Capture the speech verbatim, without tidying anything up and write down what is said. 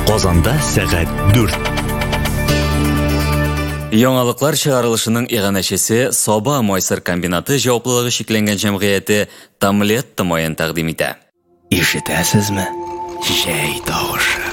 Qozonda saat dört. Яңалыклар чыгарылышының иганәчесе Соба Мойсыр комбинаты җаваплылыгы шикләнгән җәмгыяте Тамлетта майын тәкъдим итә. Ишетәсезме? Җәй тавышы.